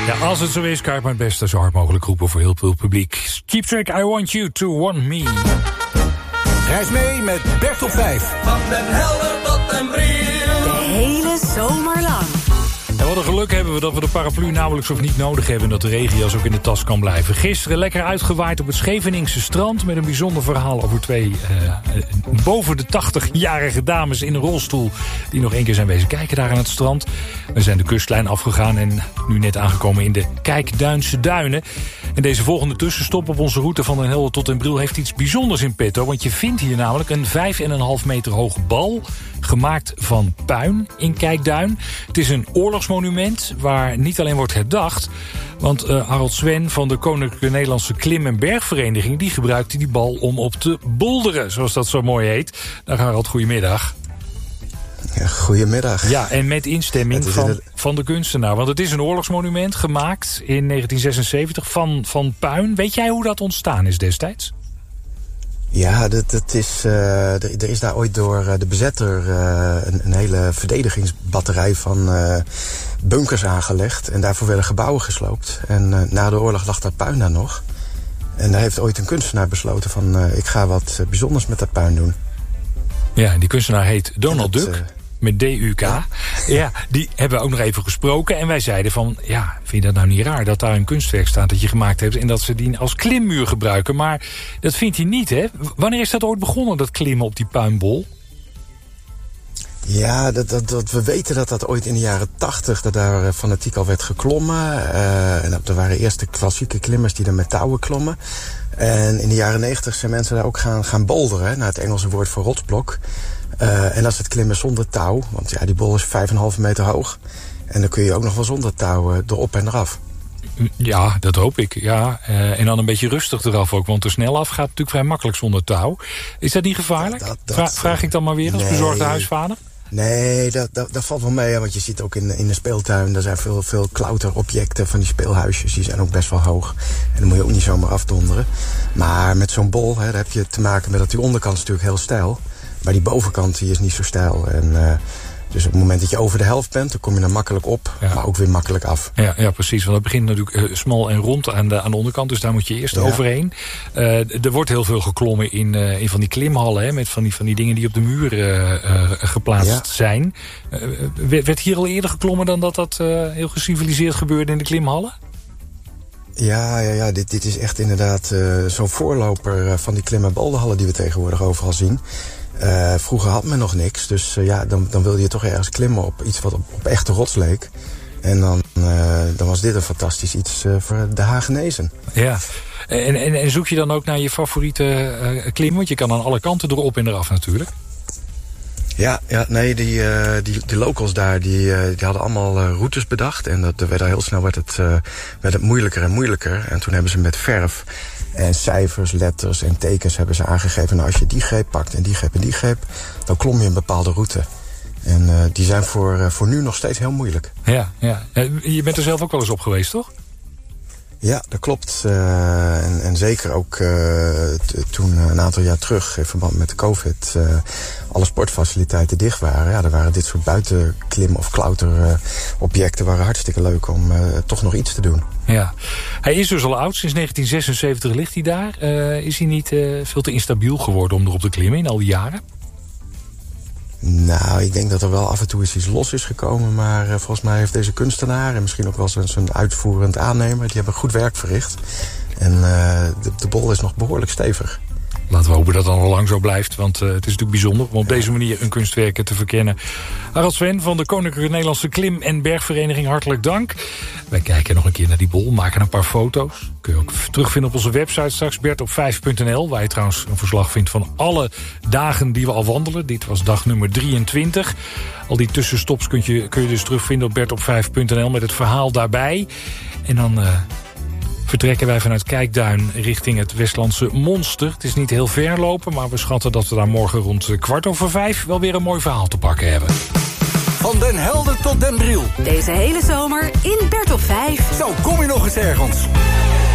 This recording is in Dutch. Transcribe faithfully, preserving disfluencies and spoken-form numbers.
Ja, als het zo is, kan ik mijn best zo hard mogelijk roepen voor heel veel publiek. Cheap Trick, I Want You to Want Me. Reis mee met Bert op vijf. Van Den Helder tot Den Briel. De hele zomer lang. En wat een geluk hebben we dat we de paraplu nauwelijks of niet nodig hebben... en dat de regenjas ook in de tas kan blijven. Gisteren lekker uitgewaaid op het Scheveningse strand... met een bijzonder verhaal over twee uh, boven de tachtig-jarige dames in een rolstoel... die nog één keer zijn wezen kijken daar aan het strand. We zijn de kustlijn afgegaan en nu net aangekomen in de Kijkduinse Duinen. En deze volgende tussenstop op onze route van Den Helder tot Den Briel... heeft iets bijzonders in petto, want je vindt hier namelijk een vijf komma vijf meter hoge bal... gemaakt van puin in Kijkduin. Het is een oorlogsmonument waar niet alleen wordt herdacht... want uh, Harold Swen van de Koninklijke Nederlandse Klim- en Bergvereniging... die gebruikte die bal om op te bolderen, zoals dat zo mooi heet. Dag Harold, goedemiddag. Ja, goedemiddag. Ja, en met instemming van, het... van de kunstenaar. Want het is een oorlogsmonument gemaakt in negentien zesenzeventig van, van puin. Weet jij hoe dat ontstaan is destijds? Ja, dat, dat is, uh, er, er is daar ooit door uh, de bezetter uh, een, een hele verdedigingsbatterij van uh, bunkers aangelegd. En daarvoor werden gebouwen gesloopt. En uh, na de oorlog lag dat puin daar nog. En daar heeft ooit een kunstenaar besloten van... Uh, ik ga wat bijzonders met dat puin doen. Ja, en die kunstenaar heet Donald dat, Duck. Uh, Met D U K. Ja. ja, die hebben we ook nog even gesproken. En wij zeiden van, ja, vind je dat nou niet raar... dat daar een kunstwerk staat dat je gemaakt hebt... en dat ze die als klimmuur gebruiken. Maar dat vindt hij niet, hè? Wanneer is dat ooit begonnen, dat klimmen op die puinbol? Ja, dat, dat, dat, we weten dat dat ooit in de jaren tachtig... dat daar fanatiek al werd geklommen. Uh, en er waren eerst de klassieke klimmers die er met touwen klommen. En in de jaren negentig zijn mensen daar ook gaan, gaan boulderen... naar het Engelse woord voor rotsblok... Uh, en dat is het klimmen zonder touw. Want ja, die bol is vijf komma vijf meter hoog. En dan kun je ook nog wel zonder touw uh, erop en eraf. Ja, dat hoop ik. Ja. Uh, en dan een beetje rustig eraf ook. Want er snel af gaat natuurlijk vrij makkelijk zonder touw. Is dat niet gevaarlijk? Dat, dat, Vra- vraag ik dan maar weer als nee, bezorgde huisvader? Nee, dat, dat, dat valt wel mee. Want je ziet ook in, in de speeltuin... er zijn veel, veel klauterobjecten van die speelhuisjes. Die zijn ook best wel hoog. En dan moet je ook niet zomaar afdonderen. Maar met zo'n bol, hè, daar heb je te maken met dat die onderkant is natuurlijk heel steil... Maar die bovenkant die is niet zo steil. En, uh, dus op het moment dat je over de helft bent... dan kom je er makkelijk op, ja. maar ook weer makkelijk af. Ja, ja, precies. Want het begint natuurlijk uh, smal en rond aan de, aan de onderkant. Dus daar moet je eerst ja. overheen. Uh, er wordt heel veel geklommen in, uh, in van die klimhallen... Hè, met van die, van die dingen die op de muur uh, uh, geplaatst ja. zijn. Uh, werd hier al eerder geklommen dan dat dat uh, heel geciviliseerd gebeurde in de klimhallen? Ja, ja, ja. Dit, dit is echt inderdaad uh, zo'n voorloper uh, van die klim- en boulderhallen... die we tegenwoordig overal zien... Uh, vroeger had men nog niks, dus uh, ja, dan, dan wilde je toch ergens klimmen op iets wat op, op echte rots leek. En dan, uh, dan was dit een fantastisch iets uh, voor de Hagenezen. Ja, en, en, en zoek je dan ook naar je favoriete uh, klim? Want je kan aan alle kanten erop en eraf natuurlijk. Ja, ja nee, die, uh, die, die locals daar, die, uh, die hadden allemaal uh, routes bedacht. En dat werd heel snel werd het, uh, werd het moeilijker en moeilijker. En toen hebben ze met verf... En cijfers, letters en tekens hebben ze aangegeven... nou, als je die greep pakt en die greep en die greep... dan klom je een bepaalde route. En uh, die zijn voor, uh, voor nu nog steeds heel moeilijk. Ja, ja. Je bent er zelf ook wel eens op geweest, toch? Ja, dat klopt. Uh, en, en zeker ook uh, t- toen uh, een aantal jaar terug... in verband met de COVID... Uh, alle sportfaciliteiten dicht waren. Ja, er waren dit soort buitenklim- of klauterobjecten... Uh, waren hartstikke leuk om uh, toch nog iets te doen. Ja, hij is dus al oud. Sinds negentien zesenzeventig ligt hij daar. Uh, is hij niet uh, veel te instabiel geworden om erop te klimmen in al die jaren? Nou, ik denk dat er wel af en toe eens iets los is gekomen. Maar uh, volgens mij heeft deze kunstenaar... en misschien ook wel zijn, zijn uitvoerend aannemer... die hebben goed werk verricht. En uh, de, de bol is nog behoorlijk stevig. Laten we hopen dat het dan al lang zo blijft. Want uh, het is natuurlijk bijzonder om op deze manier een kunstwerk te verkennen. Harold Swen van de Koninklijke Nederlandse Klim- en Bergvereniging, hartelijk dank. Wij kijken nog een keer naar die bol, maken een paar foto's. Kun je ook terugvinden op onze website straks, bert op vijf punt n l... waar je trouwens een verslag vindt van alle dagen die we al wandelen. Dit was dag nummer drieëntwintig. Al die tussenstops kun je, kun je dus terugvinden op bert op vijf punt n l... met het verhaal daarbij. En dan... Uh, vertrekken wij vanuit Kijkduin richting het Westlandse Monster. Het is niet heel ver lopen, maar we schatten dat we daar morgen rond kwart over vijf... wel weer een mooi verhaal te pakken hebben. Van Den Helder tot Den Briel. Deze hele zomer in Bert op vijf. Zo, kom je nog eens ergens.